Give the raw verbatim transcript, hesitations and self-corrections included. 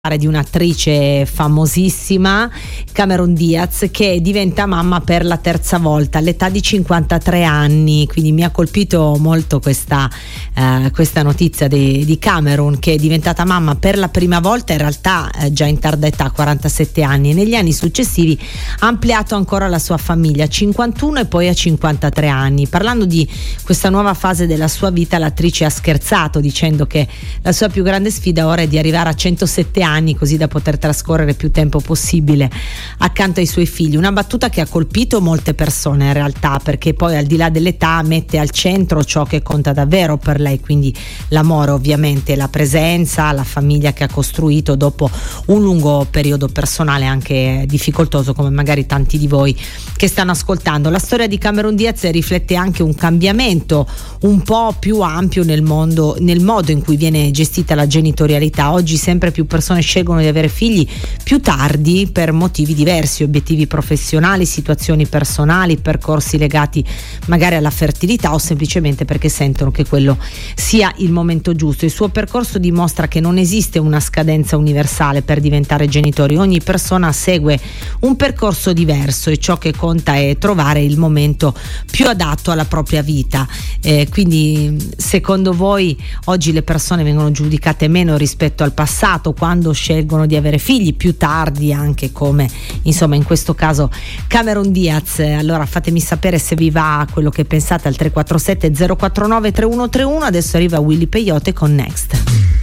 di un'attrice famosissima, Cameron Diaz, che diventa mamma per la terza volta all'età di cinquantatré anni. Quindi mi ha colpito molto questa, eh, questa notizia di, di Cameron, che è diventata mamma per la prima volta in realtà eh, già in tarda età, quarantasette anni, e negli anni successivi ha ampliato ancora la sua famiglia a cinquantuno e poi a cinquantatré anni. Parlando di questa nuova fase della sua vita, l'attrice ha scherzato dicendo che la sua più grande sfida ora è di arrivare a centosette anni, così da poter trascorrere più tempo possibile accanto ai suoi figli. Una battuta che ha colpito molte persone in realtà, perché poi al di là dell'età mette al centro ciò che conta davvero per lei, quindi l'amore, ovviamente la presenza, la famiglia che ha costruito dopo un lungo periodo personale anche difficoltoso, come magari tanti di voi che stanno ascoltando. La storia di Cameron Diaz riflette anche un cambiamento un po' più ampio nel mondo, nel modo in cui viene gestita la genitorialità. Oggi sempre più persone scelgono di avere figli più tardi per motivi diversi, obiettivi professionali, situazioni personali, percorsi legati magari alla fertilità o semplicemente perché sentono che quello sia il momento giusto. Il suo percorso dimostra che non esiste una scadenza universale per diventare genitori, ogni persona segue un percorso diverso e ciò che conta è trovare il momento più adatto alla propria vita. Eh, quindi secondo voi oggi le persone vengono giudicate meno rispetto al passato quando scelgono di avere figli più tardi, anche come insomma in questo caso Cameron Diaz? Allora fatemi sapere se vi va quello che pensate al tre quattro sette zero quattro nove tre uno tre uno. Adesso arriva Willy Peyote con Next.